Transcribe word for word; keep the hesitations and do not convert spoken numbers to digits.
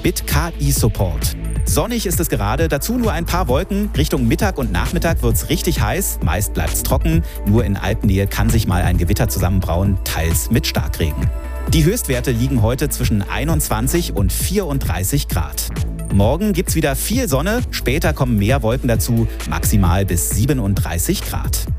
Bit K I-Support. Sonnig ist es gerade, dazu nur ein paar Wolken. Richtung Mittag und Nachmittag wird es richtig heiß, meist bleibt es trocken. Nur in Alpennähe kann sich mal ein Gewitter zusammenbrauen, teils mit Starkregen. Die Höchstwerte liegen heute zwischen einundzwanzig und vierunddreißig Grad. Morgen gibt's wieder viel Sonne, später kommen mehr Wolken dazu, maximal bis siebenunddreißig Grad.